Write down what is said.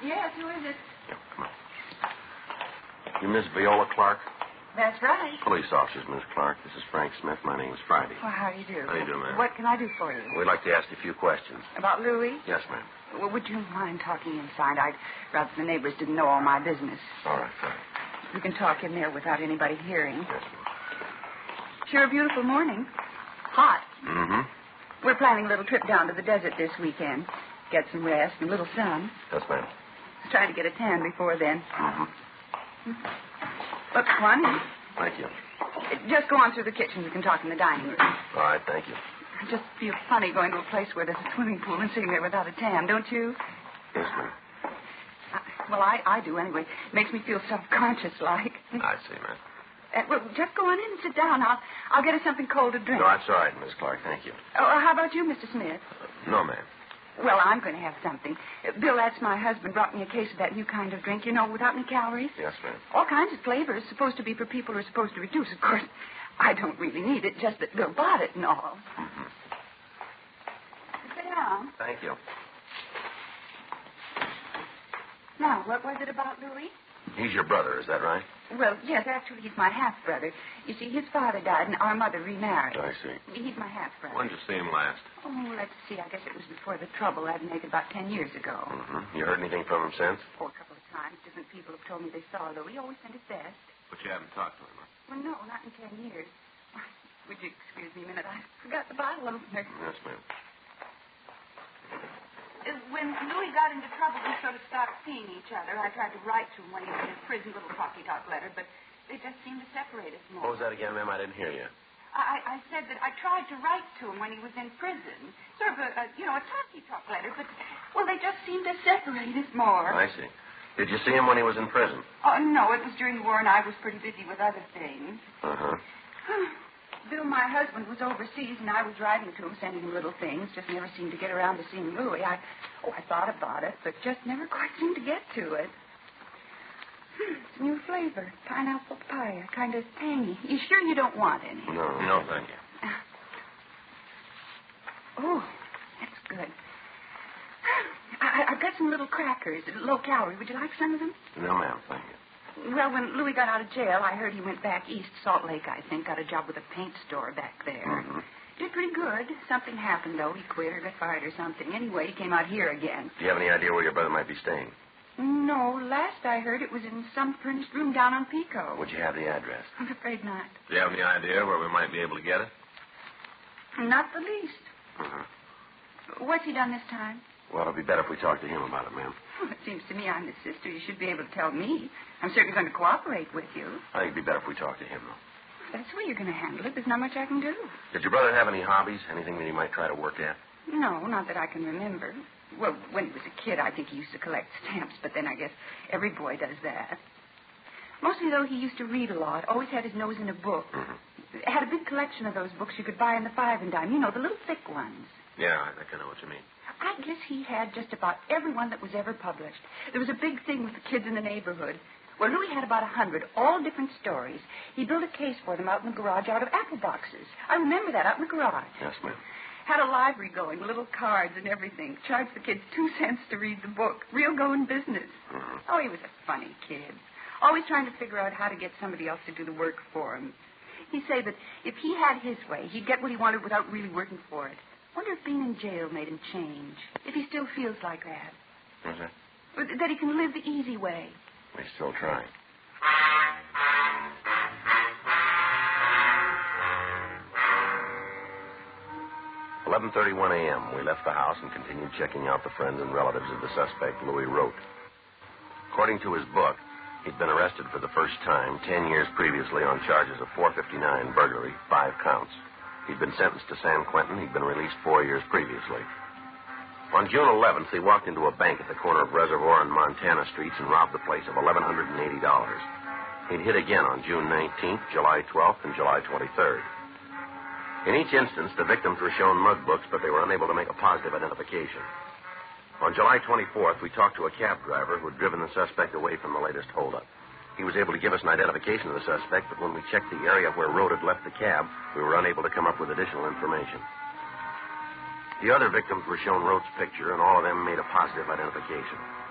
Yes, who is it? Yeah, come on. You Miss Viola Clark? That's right. Police officers, Miss Clark. This is Frank Smith. My name's Friday. Well, how do you do? How do you do, ma'am? What can I do for you? We'd like to ask you a few questions. About Louis? Yes, ma'am. Well, would you mind talking inside? I'd rather the neighbors didn't know all my business. All right, fine. We can talk in there without anybody hearing. Yes, ma'am. Sure a beautiful morning. Hot. Mm-hmm. We're planning a little trip down to the desert this weekend. Get some rest and a little sun. Yes, ma'am. Try to get a tan before then. Mm-hmm. Look, come on in. Thank you. Just go on through the kitchen. We can talk in the dining room. All right, thank you. I just feel funny going to a place where there's a swimming pool and sitting there without a tan, don't you? Yes, ma'am. Well, I do anyway. It makes me feel self-conscious like. I see, ma'am. Well, just go on in and sit down. I'll get us something cold to drink. No, that's all right, Miss Clark. Thank you. Oh, how about you, Mr. Smith? No, ma'am. Well, I'm going to have something. Bill, that's my husband, brought me a case of that new kind of drink, without any calories. Yes, ma'am. All kinds of flavors, supposed to be for people who are supposed to reduce. Of course, I don't really need it, just that Bill bought it and all. Mm-hmm. Sit down. Thank you. Now, what was it about Louis? He's your brother, is that right? Well, yes, actually, he's my half-brother. You see, his father died and our mother remarried. I see. He's my half-brother. When did you see him last? Oh, let's see. I guess it was before the trouble. I'd make it about 10 years ago. Mm-hmm. You heard anything from him since? Oh, a couple of times. Different people have told me they saw Louis. He always sent his best. But you haven't talked to him, huh? Well, no, not in 10 years. Would you excuse me a minute? I forgot the bottle opener. Yes, ma'am. When Louis got into trouble, we sort of stopped seeing each other. I tried to write to him when he was in prison, little talky-talk letter, but they just seemed to separate us more. What was that again, ma'am? I didn't hear you. I said that I tried to write to him when he was in prison. Sort of a talky-talk letter, but, well, they just seemed to separate us more. I see. Did you see him when he was in prison? Oh, no, it was during the war, and I was pretty busy with other things. Uh-huh. Bill, my husband, was overseas, and I was writing to him, sending him little things. Just never seemed to get around to seeing Louis. I thought about it, but just never quite seemed to get to it. It's a new flavor. Pineapple papaya. Kind of tangy. You sure you don't want any? No, thank you. Oh, that's good. I've got some little crackers, low calorie. Would you like some of them? No, ma'am, thank you. Well, when Louis got out of jail, I heard he went back east, Salt Lake, I think. Got a job with a paint store back there. Mm-hmm. Did pretty good. Something happened, though. He quit or got fired or something. Anyway, he came out here again. Do you have any idea where your brother might be staying? No, last I heard it was in some furnished room down on Pico. Would you have the address? I'm afraid not. Do you have any idea where we might be able to get it? Not the least. Uh-huh. What's he done this time? Well, it'll be better if we talk to him about it, ma'am. Well, it seems to me I'm his sister. You should be able to tell me. I'm certainly going to cooperate with you. I think it'd be better if we talk to him, though. That's the way you're going to handle it. There's not much I can do. Did your brother have any hobbies? Anything that he might try to work at? No, not that I can remember. Well, when he was a kid, I think he used to collect stamps, but then I guess every boy does that. Mostly, though, he used to read a lot. Always had his nose in a book. Mm-hmm. Had a big collection of those books you could buy in the 5 and dime. You know, the little thick ones. Yeah, I think I know what you mean. I guess he had just about every one that was ever published. There was a big thing with the kids in the neighborhood. Well, Louis had about 100, all different stories. He built a case for them out in the garage out of apple boxes. I remember that, out in the garage. Yes, ma'am. Had a library going, little cards and everything. Charged the kids 2 cents to read the book. Real going business. Mm-hmm. Oh, he was a funny kid. Always trying to figure out how to get somebody else to do the work for him. He'd say that if he had his way, he'd get what he wanted without really working for it. Wonder if being in jail made him change. If he still feels like that. What's that? That he can live the easy way. We're still trying. "11:31 a.m. We left the house and continued checking out the friends and relatives of the suspect, Louis Rote. According to his book, he'd been arrested for the first time 10 years previously on charges of 459 burglary, 5 counts. He'd been sentenced to San Quentin. He'd been released 4 years previously. On June 11th, he walked into a bank at the corner of Reservoir and Montana Streets and robbed the place of $1,180. He'd hit again on June 19th, July 12th, and July 23rd. In each instance, the victims were shown mug books, but they were unable to make a positive identification. On July 24th, we talked to a cab driver who had driven the suspect away from the latest holdup. He was able to give us an identification of the suspect, but when we checked the area where Rote had left the cab, we were unable to come up with additional information. The other victims were shown Rote's picture, and all of them made a positive identification.